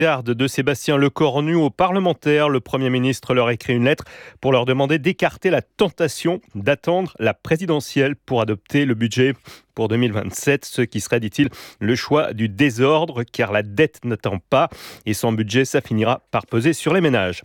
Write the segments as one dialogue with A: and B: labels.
A: Garde de Sébastien Lecornu aux parlementaires. Le Premier ministre leur écrit une lettre pour leur demander d'écarter la tentation d'attendre la présidentielle pour adopter le budget pour 2027, ce qui serait, dit-il, le choix du désordre, car la dette n'attend pas et sans budget, ça finira par peser sur les ménages.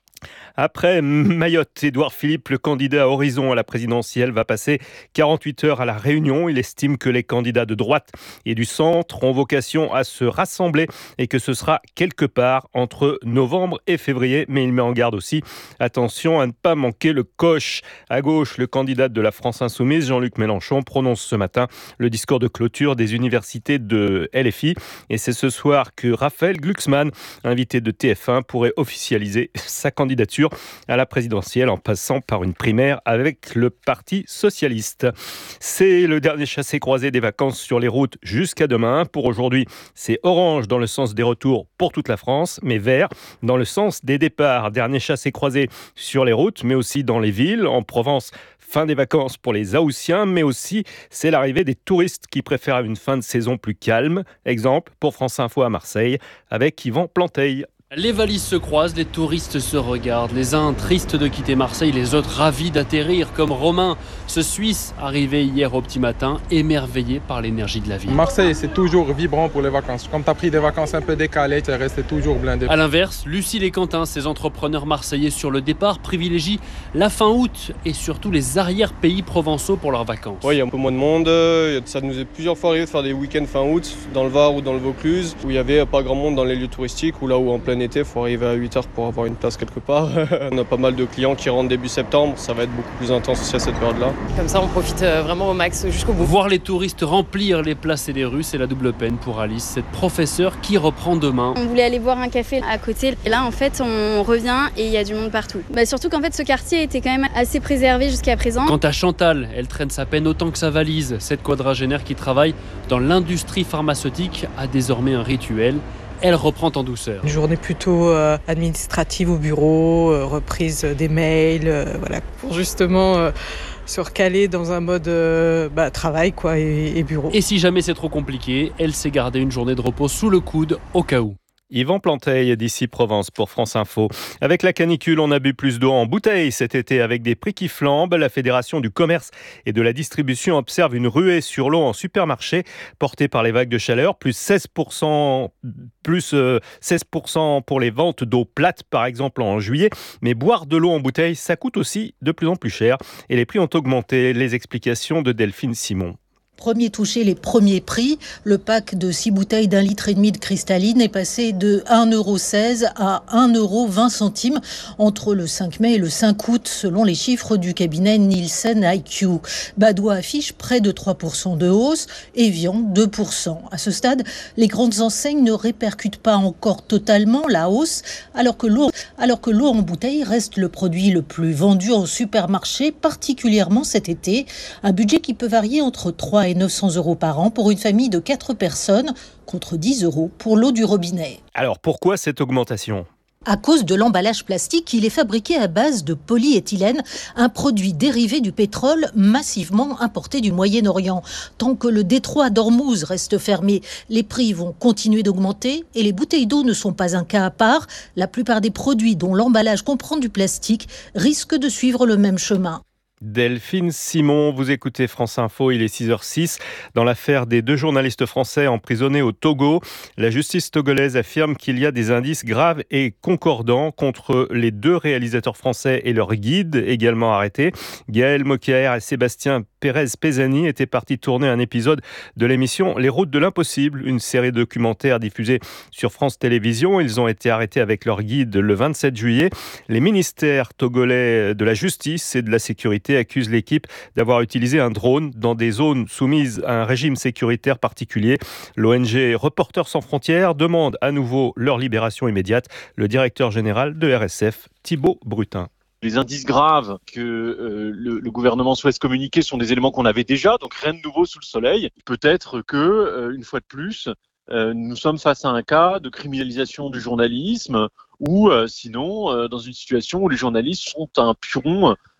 A: Après Mayotte, Édouard Philippe, le candidat à Horizon à la présidentielle, va passer 48 heures à La Réunion. Il estime que les candidats de droite et du centre ont vocation à se rassembler et que ce sera quelque part entre novembre et février. Mais il met en garde aussi, attention à ne pas manquer le coche. À gauche, le candidat de la France Insoumise, Jean-Luc Mélenchon, prononce ce matin le discours de clôture des universités de LFI. Et c'est ce soir que Raphaël Glucksmann, invité de TF1, pourrait officialiser sa candidature à la présidentielle en passant par une primaire avec le Parti socialiste. C'est le dernier chassé-croisé des vacances sur les routes jusqu'à demain. Pour aujourd'hui, c'est orange dans le sens des retours pour toute la France, mais vert dans le sens des départs. Dernier chassé-croisé sur les routes, mais aussi dans les villes. En Provence, fin des vacances pour les Haussiens, mais aussi c'est l'arrivée des touristes qui préfèrent une fin de saison plus calme. Exemple pour France Info à Marseille avec Yvan Planteil.
B: Les valises se croisent, les touristes se regardent, les uns tristes de quitter Marseille, les autres ravis d'atterrir, comme Romain, ce Suisse arrivé hier au petit matin, émerveillé par l'énergie de la ville.
C: Marseille, c'est toujours vibrant pour les vacances. Comme tu as pris des vacances un peu décalées, tu es resté toujours blindé.
B: A l'inverse, Lucille et Quentin, ces entrepreneurs marseillais sur le départ, privilégient la fin août et surtout les arrière-pays provençaux pour leurs vacances.
D: Oui, il y a un peu moins de monde. Ça nous est plusieurs fois arrivé de faire des week-ends fin août dans le Var ou dans le Vaucluse, où il n'y avait pas grand monde dans les lieux touristiques, ou là où en plein été, il faut arriver à 8h pour avoir une place quelque part. On a pas mal de clients qui rentrent début septembre, ça va être beaucoup plus intense aussi à cette période-là.
E: Comme ça, on profite vraiment au max jusqu'au bout.
B: Voir les touristes remplir les places et les rues, c'est la double peine pour Alice, cette professeure qui reprend demain.
F: On voulait aller boire un café à côté. Et là, en fait, on revient et il y a du monde partout. Surtout qu'en fait, ce quartier était quand même assez préservé jusqu'à présent.
B: Quant à Chantal, elle traîne sa peine autant que sa valise. Cette quadragénaire qui travaille dans l'industrie pharmaceutique a désormais un rituel. Elle reprend en douceur.
G: Une journée plutôt administrative au bureau, reprise des mails, pour justement se recaler dans un mode travail et bureau.
B: Et si jamais c'est trop compliqué, elle s'est gardée une journée de repos sous le coude au cas où.
A: Yvan Planteil d'ici Provence pour France Info. Avec la canicule, on a bu plus d'eau en bouteille cet été avec des prix qui flambent. La Fédération du commerce et de la distribution observe une ruée sur l'eau en supermarché portée par les vagues de chaleur, plus 16% pour les ventes d'eau plate par exemple en juillet. Mais boire de l'eau en bouteille, ça coûte aussi de plus en plus cher et les prix ont augmenté. Les explications de Delphine Simon.
H: Premier touché, les premiers prix. Le pack de 6 bouteilles d'1,5 litre de cristalline est passé de 1,16 € à 1,20 € entre le 5 mai et le 5 août, selon les chiffres du cabinet Nielsen IQ. Badois affiche près de 3% de hausse, Evian 2%. À ce stade, les grandes enseignes ne répercutent pas encore totalement la hausse, alors que l'eau en bouteille reste le produit le plus vendu en supermarché, particulièrement cet été. Un budget qui peut varier entre 3 et 900 € par an pour une famille de 4 personnes, contre 10 € pour l'eau du robinet.
A: Alors pourquoi cette augmentation ?
H: À cause de l'emballage plastique, il est fabriqué à base de polyéthylène, un produit dérivé du pétrole massivement importé du Moyen-Orient. Tant que le détroit d'Ormuz reste fermé, les prix vont continuer d'augmenter et les bouteilles d'eau ne sont pas un cas à part. La plupart des produits dont l'emballage comprend du plastique risquent de suivre le même chemin.
A: Delphine Simon, vous écoutez France Info, il est 6h06. Dans l'affaire des 2 journalistes français emprisonnés au Togo, la justice togolaise affirme qu'il y a des indices graves et concordants contre les 2 réalisateurs français et leur guide, également arrêtés. Gaël Mokiaer et Sébastien Pérez-Pézani étaient partis tourner un épisode de l'émission Les Routes de l'Impossible, une série documentaire diffusée sur France Télévisions. Ils ont été arrêtés avec leur guide le 27 juillet. Les ministères togolais de la justice et de la sécurité accuse l'équipe d'avoir utilisé un drone dans des zones soumises à un régime sécuritaire particulier. L'ONG Reporters sans frontières demande à nouveau leur libération immédiate. Le directeur général de RSF, Thibaut Brutin.
I: Les indices graves que le gouvernement souhaite communiquer sont des éléments qu'on avait déjà, donc rien de nouveau sous le soleil. Peut-être que, une fois de plus, nous sommes face à un cas de criminalisation du journalisme ou sinon dans une situation où les journalistes sont un pion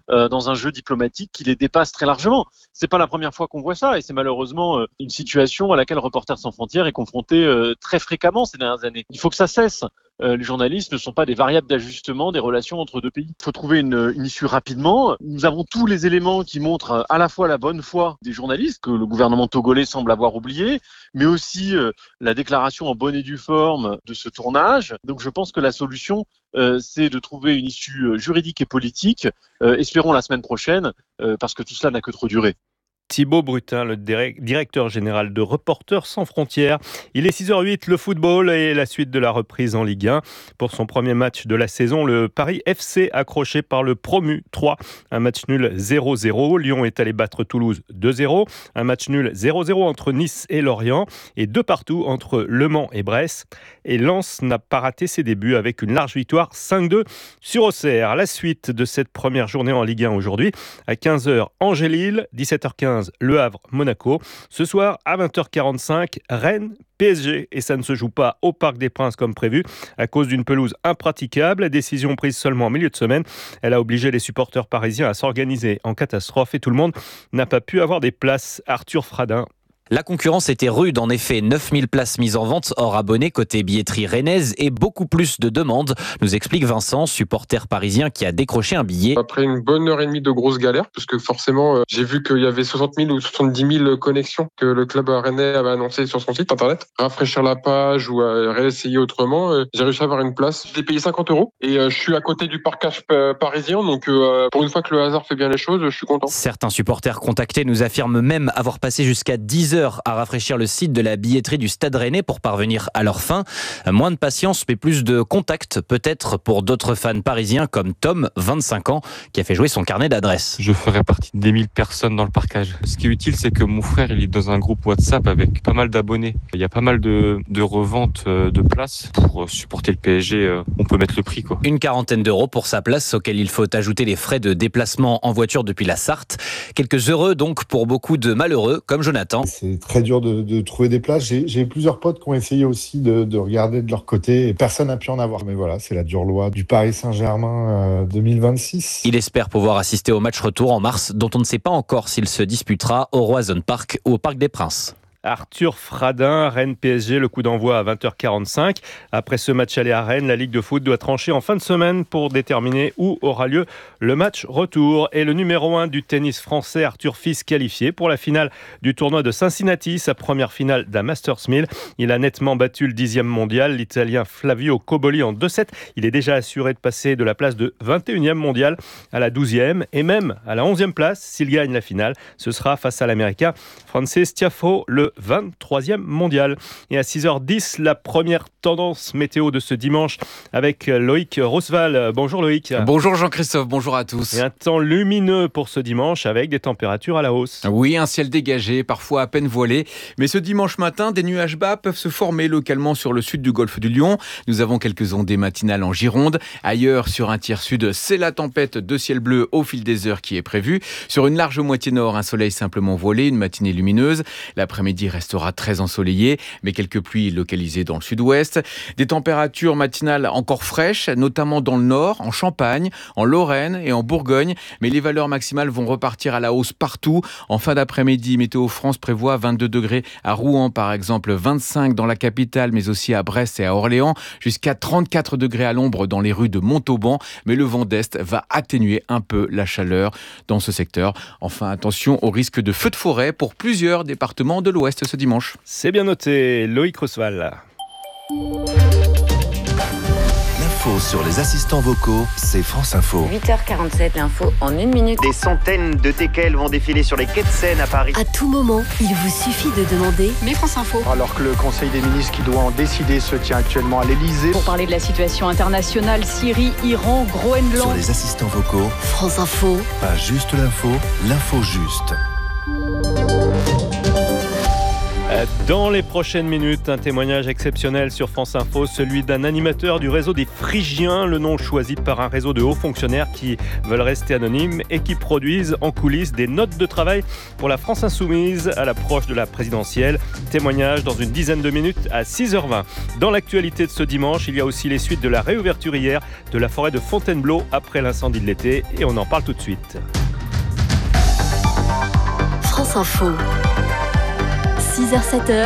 I: dans un jeu diplomatique qui les dépasse très largement. C'est pas la première fois qu'on voit ça et c'est malheureusement une situation à laquelle Reporters sans frontières est confronté très fréquemment ces dernières années. Il faut que ça cesse. Les journalistes ne sont pas des variables d'ajustement des relations entre deux pays. Il faut trouver une issue rapidement. Nous avons tous les éléments qui montrent à la fois la bonne foi des journalistes, que le gouvernement togolais semble avoir oublié, mais aussi la déclaration en bonne et due forme de ce tournage. Donc je pense que la solution, c'est de trouver une issue juridique et politique. Espérons la semaine prochaine, parce que tout cela n'a que trop duré.
A: Thibaut Brutin, le directeur général de Reporters sans frontières. Il est 6h08, le football et la suite de la reprise en Ligue 1. Pour son premier match de la saison, le Paris FC accroché par le promu 3. Un match nul 0-0. Lyon est allé battre Toulouse 2-0. Un match nul 0-0 entre Nice et Lorient. Et 2-2 entre Le Mans et Brest. Et Lens n'a pas raté ses débuts avec une large victoire 5-2 sur Auxerre. La suite de cette première journée en Ligue 1 aujourd'hui. À 15h, Angers-Lille, 17h15. Le Havre, Monaco. Ce soir, à 20h45, Rennes, PSG. Et ça ne se joue pas au Parc des Princes comme prévu à cause d'une pelouse impraticable. La décision prise seulement en milieu de semaine. Elle a obligé les supporters parisiens à s'organiser en catastrophe et tout le monde n'a pas pu avoir des places. Arthur Fradin.
J: La concurrence était rude, en effet. 9000 places mises en vente hors abonnés côté billetterie rennaise et beaucoup plus de demandes, nous explique Vincent, supporter parisien qui a décroché un billet.
C: Après une bonne heure et demie de grosses galères, parce que forcément, j'ai vu qu'il y avait 60 000 ou 70 000 connexions que le club rennais avait annoncé sur son site internet. Rafraîchir la page ou réessayer autrement, j'ai réussi à avoir une place. J'ai payé 50 € et je suis à côté du parcage parisien, donc pour une fois que le hasard fait bien les choses, je suis content.
J: Certains supporters contactés nous affirment même avoir passé jusqu'à 10 heures à rafraîchir le site de la billetterie du Stade Rennais pour parvenir à leur fin. Moins de patience, mais plus de contact, peut-être pour d'autres fans parisiens comme Tom, 25 ans, qui a fait jouer son carnet d'adresses.
K: Je ferai partie des 1000 personnes dans le parcage. Ce qui est utile, c'est que mon frère, il est dans un groupe WhatsApp avec pas mal d'abonnés. Il y a pas mal de reventes de places. Pour supporter le PSG, on peut mettre le prix, quoi.
J: Une quarantaine d'euros pour sa place, auquel il faut ajouter les frais de déplacement en voiture depuis la Sarthe. Quelques heureux donc pour beaucoup de malheureux, comme Jonathan.
L: C'est très dur de trouver des places. J'ai plusieurs potes qui ont essayé aussi de regarder de leur côté et personne n'a pu en avoir. Mais voilà, c'est la dure loi du Paris Saint-Germain 2026.
J: Il espère pouvoir assister au match retour en mars, dont on ne sait pas encore s'il se disputera au Roazhon Park ou au Parc des Princes.
A: Arthur Fradin, Rennes-PSG, le coup d'envoi à 20h45. Après ce match aller à Rennes, la Ligue de foot doit trancher en fin de semaine pour déterminer où aura lieu le match retour. Et le numéro 1 du tennis français, Arthur Fils, qualifié pour la finale du tournoi de Cincinnati, sa première finale d'un Masters 1000. Il a nettement battu le 10e mondial, l'Italien Flavio Cobolli en 2-7. Il est déjà assuré de passer de la place de 21e mondial à la 12e et même à la 11e place s'il gagne la finale. Ce sera face à l'Américain Frances Tiafoe, le 23e mondial. Et à 6h10, la première tendance météo de ce dimanche avec Loïc Roosevelt. Bonjour Loïc.
M: Bonjour Jean-Christophe, bonjour à tous.
A: Et un temps lumineux pour ce dimanche avec des températures à la hausse.
M: Oui, un ciel dégagé, parfois à peine voilé. Mais ce dimanche matin, des nuages bas peuvent se former localement sur le sud du golfe du Lion. Nous avons quelques ondées matinales en Gironde. Ailleurs, sur un tiers sud, c'est la tempête de ciel bleu au fil des heures qui est prévue. Sur une large moitié nord, un soleil simplement voilé, une matinée lumineuse. L'après-midi restera très ensoleillé, mais quelques pluies localisées dans le sud-ouest. Des températures matinales encore fraîches, notamment dans le nord, en Champagne, en Lorraine et en Bourgogne. Mais les valeurs maximales vont repartir à la hausse partout. En fin d'après-midi, Météo France prévoit 22 degrés à Rouen, par exemple, 25 dans la capitale, mais aussi à Brest et à Orléans, jusqu'à 34 degrés à l'ombre dans les rues de Montauban. Mais le vent d'est va atténuer un peu la chaleur dans ce secteur. Enfin, attention au risque de feux de forêt pour plusieurs départements de l'ouest ce dimanche.
A: C'est bien noté, Loïc Roosevelt.
N: L'info sur les assistants vocaux, c'est France Info.
E: 8h47, l'info en 1 minute.
O: Des centaines de teckels vont défiler sur les quais de Seine à Paris.
P: À tout moment, il vous suffit de demander « Mais France Info ».
Q: Alors que le Conseil des ministres qui doit en décider se tient actuellement à l'Elysée.
R: Pour parler de la situation internationale, Syrie, Iran, Groenland.
N: Sur les assistants vocaux,
P: France Info.
N: Pas juste l'info, l'info juste.
A: Dans les prochaines minutes, un témoignage exceptionnel sur France Info, celui d'un animateur du réseau des Phrygiens, le nom choisi par un réseau de hauts fonctionnaires qui veulent rester anonymes et qui produisent en coulisses des notes de travail pour la France Insoumise à l'approche de la présidentielle. Témoignage dans une dizaine de minutes à 6h20. Dans l'actualité de ce dimanche, il y a aussi les suites de la réouverture hier de la forêt de Fontainebleau après l'incendie de l'été et on en parle tout de suite.
P: France Info. 6h-7h,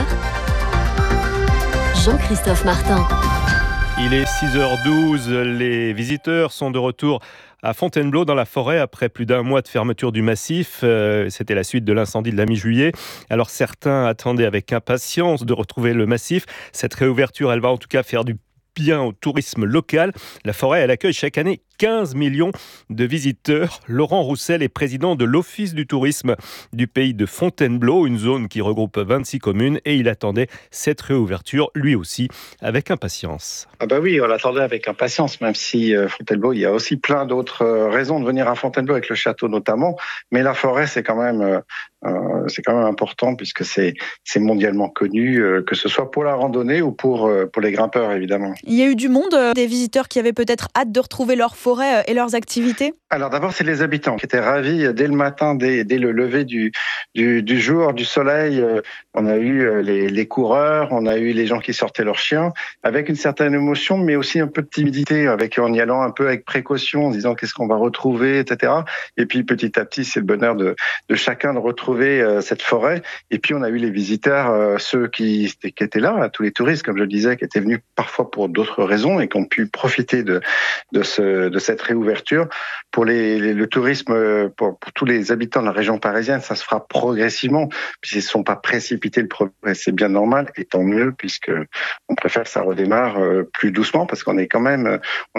P: Jean-Christophe Martin.
A: Il est 6h12, les visiteurs sont de retour à Fontainebleau dans la forêt après plus d'un mois de fermeture du massif. C'était la suite de l'incendie de la mi-juillet. Alors certains attendaient avec impatience de retrouver le massif. Cette réouverture, elle va en tout cas faire du bien au tourisme local. La forêt, elle accueille chaque année 15 millions de visiteurs. Laurent Roussel est président de l'Office du tourisme du pays de Fontainebleau, une zone qui regroupe 26 communes, et il attendait cette réouverture, lui aussi, avec impatience.
S: Ah bah oui, on l'attendait avec impatience, même si Fontainebleau, il y a aussi plein d'autres raisons de venir à Fontainebleau, avec le château notamment, mais la forêt, c'est quand même important puisque c'est mondialement connu, que ce soit pour la randonnée ou pour les grimpeurs, évidemment.
T: Il y a eu du monde, des visiteurs qui avaient peut-être hâte de retrouver leur forêt et leurs activités ?
S: Alors d'abord, c'est les habitants qui étaient ravis dès le matin, dès le lever du jour, du soleil. On a eu les coureurs, on a eu les gens qui sortaient leurs chiens, avec une certaine émotion, mais aussi un peu de timidité, en y allant un peu avec précaution, en se disant qu'est-ce qu'on va retrouver, etc. Et puis petit à petit, c'est le bonheur de chacun de retrouver cette forêt. Et puis on a eu les visiteurs, ceux qui étaient là, tous les touristes, comme je le disais, qui étaient venus parfois pour d'autres raisons et qui ont pu profiter de cette réouverture. Pour le tourisme, pour tous les habitants de la région parisienne, ça se fera progressivement, puisqu'ils ne sont pas précipités le progrès. C'est bien normal, et tant mieux, puisque on préfère que ça redémarre plus doucement, parce on a quand même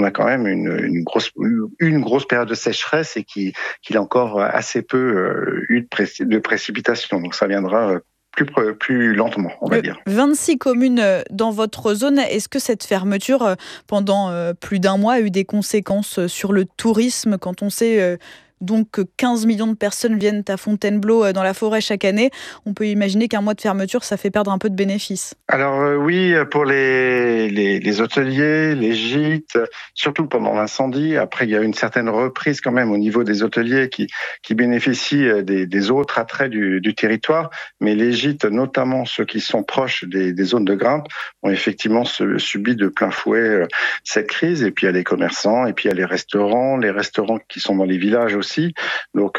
S: une grosse période de sécheresse et qu'il a encore assez peu eu de précipitations. Donc ça viendra plus lentement, on va dire.
T: 26 communes dans votre zone. Est-ce que cette fermeture pendant plus d'un mois a eu des conséquences sur le tourisme, quand on sait donc que 15 millions de personnes viennent à Fontainebleau dans la forêt chaque année? On peut imaginer qu'un mois de fermeture, ça fait perdre un peu de bénéfices.
S: Alors oui, pour les hôteliers, les gîtes, surtout pendant l'incendie. Après, il y a une certaine reprise quand même au niveau des hôteliers qui bénéficient des autres attraits du territoire. Mais les gîtes, notamment ceux qui sont proches des zones de grimpe, ont effectivement subi de plein fouet cette crise. Et puis il y a les commerçants, et puis il y a les restaurants qui sont dans les villages aussi. Donc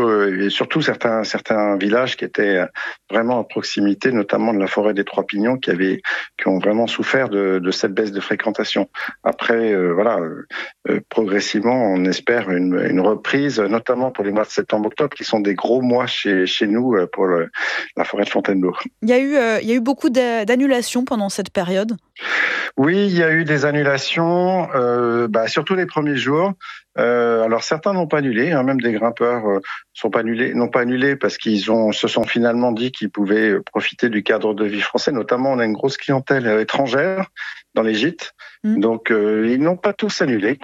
S: et surtout certains villages qui étaient vraiment à proximité, notamment de la forêt des Trois Pignons, qui ont vraiment souffert de cette baisse de fréquentation. Après, progressivement, on espère une reprise, notamment pour les mois de septembre-octobre, qui sont des gros mois chez nous pour la forêt de Fontainebleau.
T: Il y a eu beaucoup d'annulations pendant cette période.
S: Oui, il y a eu des annulations, surtout les premiers jours. Alors certains n'ont pas annulé, même des grimpeurs n'ont pas annulé parce qu'ils se sont finalement dit qu'ils pouvaient profiter du cadre de vie français. Notamment, on a une grosse clientèle étrangère dans les gîtes, donc ils n'ont pas tous annulé,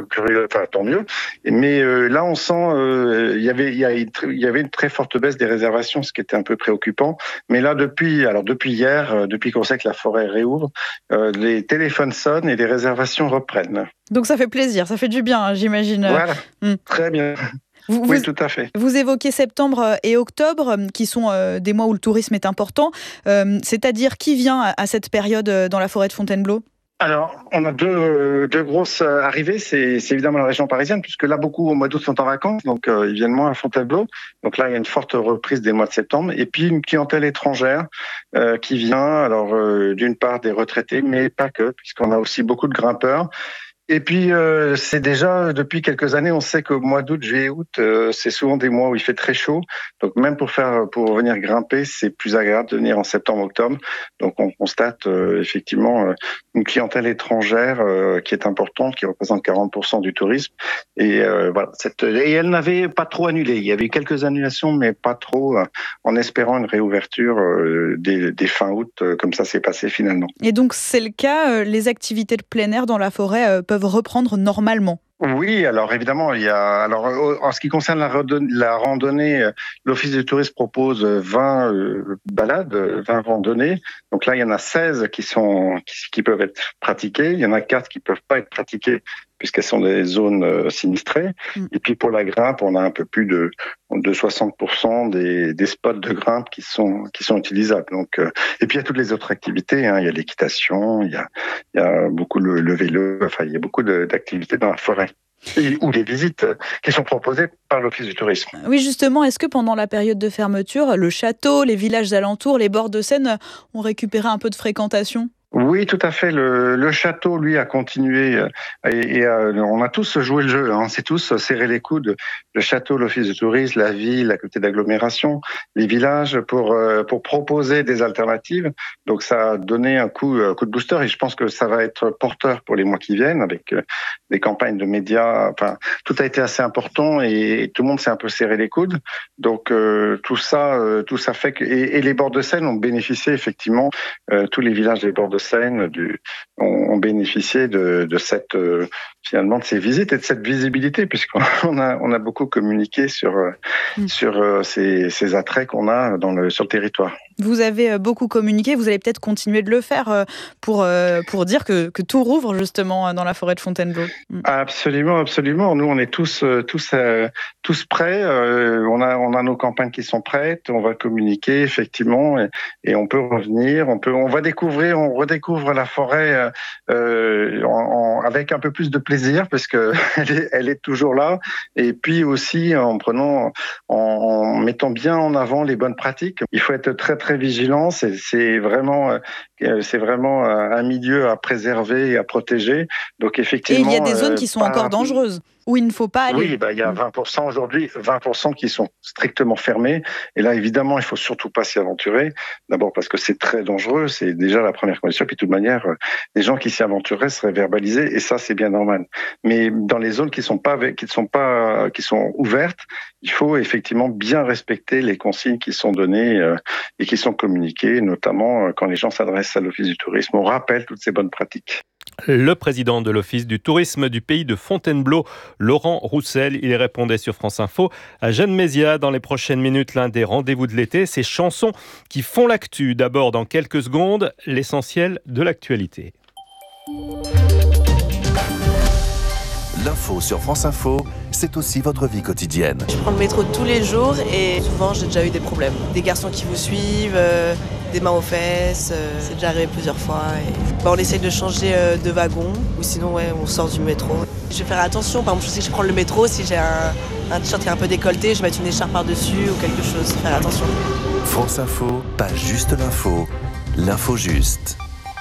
S: tant mieux. Mais là, on sent il y avait une très forte baisse des réservations, ce qui était un peu préoccupant. Mais là, depuis hier, depuis qu'on sait que la forêt réouvre, les téléphones sonnent et les réservations reprennent.
T: Donc ça fait plaisir, ça fait du bien, j'imagine.
S: Voilà, très bien. Oui, tout à fait.
T: Vous évoquez septembre et octobre, qui sont des mois où le tourisme est important. C'est-à-dire, qui vient à cette période dans la forêt de Fontainebleau ?
S: Alors, on a deux grosses arrivées. C'est évidemment la région parisienne, puisque là, beaucoup au mois d'août sont en vacances, donc ils viennent moins à Fontainebleau. Donc là, il y a une forte reprise des mois de septembre. Et puis, une clientèle étrangère qui vient, alors d'une part des retraités, mais pas que, puisqu'on a aussi beaucoup de grimpeurs. Et puis, c'est déjà, depuis quelques années, on sait qu'au mois d'août, juillet, août, c'est souvent des mois où il fait très chaud. Donc, même pour venir grimper, c'est plus agréable de venir en septembre, octobre. Donc, on constate effectivement une clientèle étrangère qui est importante, qui représente 40% du tourisme. Et voilà. Et elle n'avait pas trop annulé. Il y avait eu quelques annulations, mais pas trop, en espérant une réouverture des fin août, comme ça s'est passé finalement.
T: Et donc, c'est le cas, les activités de plein air dans la forêt peuvent reprendre normalement?
S: Oui, alors évidemment, en ce qui concerne la randonnée, l'Office du tourisme propose 20 balades, 20 randonnées. Donc là, il y en a 16 qui peuvent être pratiquées. Il y en a 4 qui peuvent pas être pratiquées puisqu'elles sont des zones sinistrées. Et puis pour la grimpe, on a un peu plus de 60% des spots de grimpe qui sont utilisables. Donc, et puis il y a toutes les autres activités. Il y a l'équitation, il y a beaucoup le vélo. Enfin, il y a beaucoup d'activités dans la forêt. Ou des visites qui sont proposées par l'Office du tourisme.
T: Oui, justement, est-ce que pendant la période de fermeture, le château, les villages alentours, les bords de Seine ont récupéré un peu de fréquentation ?
S: Oui, tout à fait. Le château, lui, a continué et on a tous joué le jeu. C'est tous serré les coudes. Le château, l'Office du tourisme, la ville, la communauté d'agglomération, les villages pour proposer des alternatives. Donc, ça a donné un coup de booster et je pense que ça va être porteur pour les mois qui viennent avec des campagnes de médias. Enfin, tout a été assez important et tout le monde s'est un peu serré les coudes. Donc, tout ça fait que et les bords de Seine ont bénéficié effectivement tous les villages des bords de Seine ont bénéficié de cette finalement de ces visites et de cette visibilité puisqu'on a beaucoup communiqué sur ces attraits qu'on a sur le territoire.
T: Vous avez beaucoup communiqué, vous allez peut-être continuer de le faire pour dire que tout rouvre justement dans la forêt de Fontainebleau.
S: Absolument, absolument. Nous, on est tous prêts. On a nos campagnes qui sont prêtes. On va communiquer effectivement et on peut revenir. On redécouvre la forêt avec un peu plus de plaisir parce que elle est toujours là. Et puis aussi en mettant bien en avant les bonnes pratiques. Il faut être très très vigilant. C'est vraiment un milieu à préserver et à protéger. Donc effectivement.
T: Et il y a des zones qui sont encore dangereuses, où il ne faut pas aller.
S: Oui, il y a 20% aujourd'hui, 20% qui sont strictement fermés. Et là, évidemment, il faut surtout pas s'y aventurer. D'abord parce que c'est très dangereux, c'est déjà la première condition. Puis de toute manière, les gens qui s'y aventureraient seraient verbalisés, et ça, c'est bien normal. Mais dans les zones qui sont ouvertes, il faut effectivement bien respecter les consignes qui sont données et qui sont communiquées, notamment quand les gens s'adressent à l'Office du tourisme. On rappelle toutes ces bonnes pratiques.
A: Le président de l'Office du tourisme du pays de Fontainebleau, Laurent Roussel, il répondait sur France Info à Jeanne Mézia. Dans les prochaines minutes, l'un des rendez-vous de l'été, ces chansons qui font l'actu. D'abord, dans quelques secondes, l'essentiel de l'actualité.
N: L'info sur France Info, c'est aussi votre vie quotidienne.
U: Je prends le métro tous les jours et souvent j'ai déjà eu des problèmes. Des garçons qui vous suivent, des mains aux fesses, c'est déjà arrivé plusieurs fois. On essaye de changer de wagon ou sinon on sort du métro. Je vais faire attention, par exemple je sais que je prends le métro, si j'ai un t-shirt qui est un peu décolleté, je vais mettre une écharpe par-dessus ou quelque chose, faire attention.
N: France Info, pas juste l'info, l'info juste.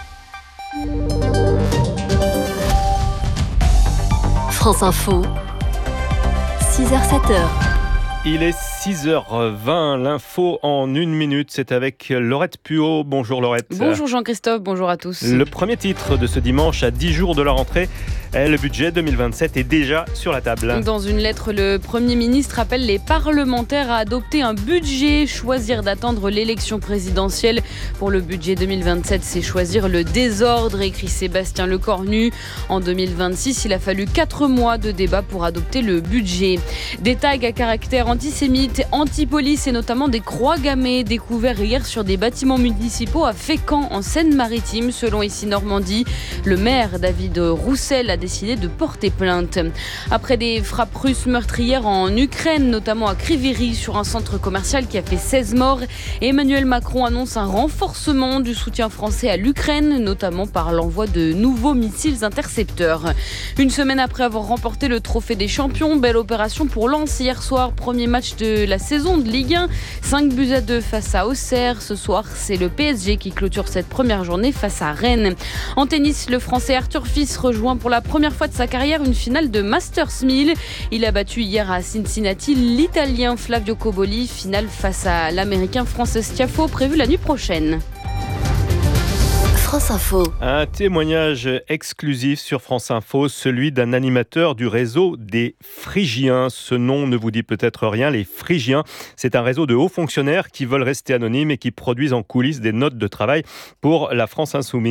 P: France Info, 6h-7h.
A: Il est 6h20, l'info en 1 minute, c'est avec Laurette Puot. Bonjour Laurette.
V: Bonjour Jean-Christophe, bonjour à tous.
A: Le premier titre de ce dimanche à 10 jours de la rentrée, le budget 2027 est déjà sur la table.
V: Dans une lettre, le Premier ministre appelle les parlementaires à adopter un budget. Choisir d'attendre l'élection présidentielle pour le budget 2027, c'est choisir le désordre, écrit Sébastien Lecornu. En 2026, il a fallu 4 mois de débat pour adopter le budget. Des tags à caractère antisémite, anti-police et notamment des croix gammées découverts hier sur des bâtiments municipaux à Fécamp en Seine-Maritime, selon Ici Normandie. Le maire David Roussel a décidé de porter plainte. Après des frappes russes meurtrières en Ukraine, notamment à Kriviri, sur un centre commercial qui a fait 16 morts, Emmanuel Macron annonce un renforcement du soutien français à l'Ukraine, notamment par l'envoi de nouveaux missiles intercepteurs. Une semaine après avoir remporté le trophée des champions, belle opération pour Lens hier soir, premier match de la saison de Ligue 1, 5-2 face à Auxerre. Ce soir, c'est le PSG qui clôture cette première journée face à Rennes. En tennis, le Français Arthur Fils rejoint pour la première fois de sa carrière une finale de Masters 1000. Il a battu hier à Cincinnati l'Italien Flavio Cobolli, finale face à l'Américain Frances Tiafoe, prévue la nuit prochaine.
P: France Info.
A: Un témoignage exclusif sur France Info, celui d'un animateur du réseau des Phrygiens. Ce nom ne vous dit peut-être rien, les Phrygiens. C'est un réseau de hauts fonctionnaires qui veulent rester anonymes et qui produisent en coulisses des notes de travail pour la France Insoumise.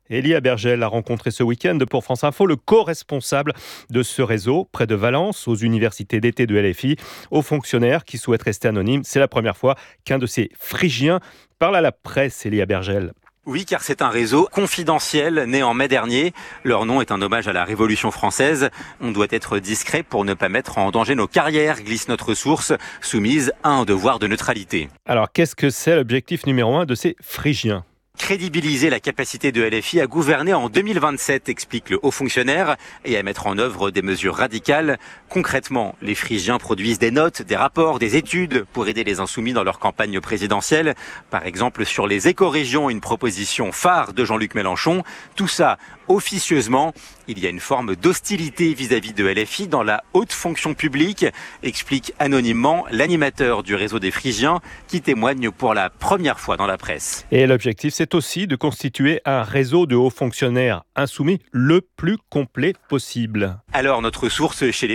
A: Elia Bergel a rencontré ce week-end pour France Info le co-responsable de ce réseau, près de Valence, aux universités d'été de LFI, aux fonctionnaires qui souhaitent rester anonymes. C'est la première fois qu'un de ces Phrygiens parle à la presse, Elia Bergel.
D: Oui, car c'est un réseau confidentiel né en mai dernier. Leur nom est un hommage à la Révolution française. On doit être discret pour ne pas mettre en danger nos carrières, glisse notre source, soumise à un devoir de neutralité.
A: Alors, qu'est-ce que c'est l'objectif numéro 1 de ces Phrygiens ?
D: Crédibiliser la capacité de LFI à gouverner en 2027, explique le haut fonctionnaire, et à mettre en œuvre des mesures radicales. Concrètement, les Phrygiens produisent des notes, des rapports, des études pour aider les insoumis dans leur campagne présidentielle. Par exemple, sur les écorégions, une proposition phare de Jean-Luc Mélenchon. Tout ça officieusement. Il y a une forme d'hostilité vis-à-vis de LFI dans la haute fonction publique, explique anonymement l'animateur du réseau des Phrygiens qui témoigne pour la première fois dans la presse.
A: Et l'objectif, c'est aussi de constituer un réseau de hauts fonctionnaires insoumis le plus complet possible.
D: Alors, notre source chez les